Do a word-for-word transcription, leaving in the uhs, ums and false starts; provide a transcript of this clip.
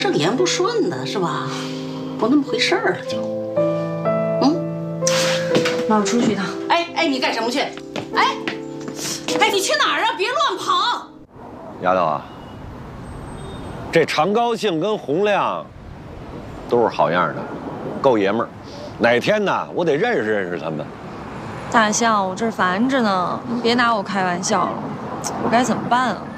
正言不顺的是吧？不那么回事儿了就。嗯， 妈，我出去一趟。 哎哎，你干什么去？哎哎，你去哪儿啊？别乱跑！ 丫头啊，这常高兴跟洪亮都是好样的，够爷们儿。哪天呢，我得认识认识他们。 大象，我这儿烦着呢，你别拿我开玩笑了，我该怎么办啊？